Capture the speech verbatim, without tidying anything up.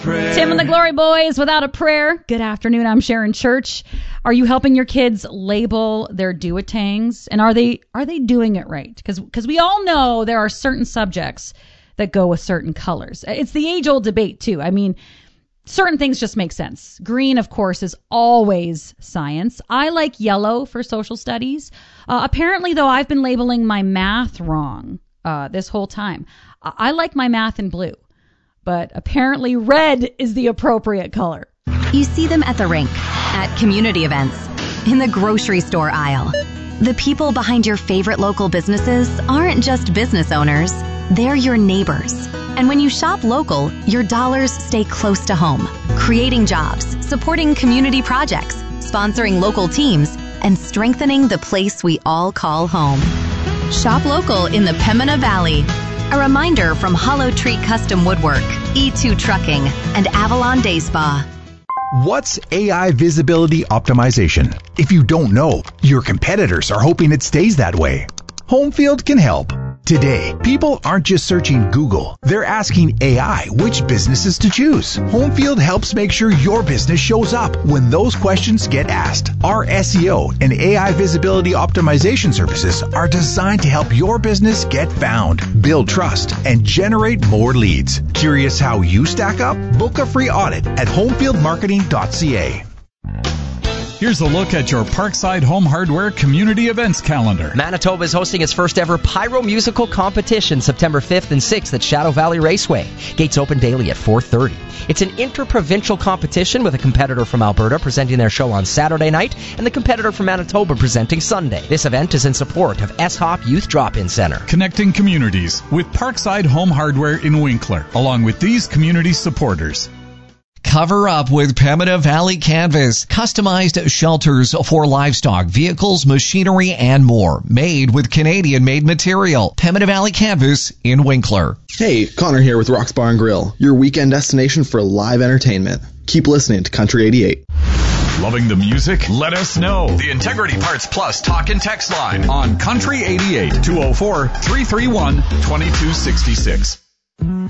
Prayer. Tim and the Glory Boys, Without a Prayer. Good afternoon, I'm Sharon Church. Are you helping your kids label their do-it-tangs? And are they are they doing it right? Because because we all know there are certain subjects that go with certain colors. It's the age-old debate, too. I mean, certain things just make sense. Green, of course, is always science. I like yellow for social studies. Uh, apparently, though, I've been labeling my math wrong uh, this whole time. I-, I like my math in blue. But apparently red is the appropriate color. You see them at the rink, at community events, in the grocery store aisle. The people behind your favorite local businesses aren't just business owners, they're your neighbors. And when you shop local, your dollars stay close to home, creating jobs, supporting community projects, sponsoring local teams, and strengthening the place we all call home. Shop local in the Pembina Valley. A reminder from Hollow Tree Custom Woodwork, E two Trucking, and Avalon Day Spa. What's A I visibility optimization? If you don't know, your competitors are hoping it stays that way. Homefield can help. Today, people aren't just searching Google. They're asking A I which businesses to choose. Homefield helps make sure your business shows up when those questions get asked. Our S E O and A I visibility optimization services are designed to help your business get found, build trust, and generate more leads. Curious how you stack up? Book a free audit at homefield marketing dot c a. Here's a look at your Parkside Home Hardware community events calendar. Manitoba is hosting its first ever Pyro Musical Competition September fifth and sixth at Shadow Valley Raceway. Gates open daily at four thirty. It's an interprovincial competition with a competitor from Alberta presenting their show on Saturday night and the competitor from Manitoba presenting Sunday. This event is in support of S H O P Youth Drop-In Center. Connecting communities with Parkside Home Hardware in Winkler, along with these community supporters. Cover up with Pembina Valley Canvas. Customized shelters for livestock, vehicles, machinery, and more. Made with Canadian-made material. Pembina Valley Canvas in Winkler. Hey, Connor here with Rock's Bar and Grill, your weekend destination for live entertainment. Keep listening to Country eighty-eight. Loving the music? Let us know. The Integrity Parts Plus talk and text line on Country eighty-eight, two oh four, three three one, two two six six.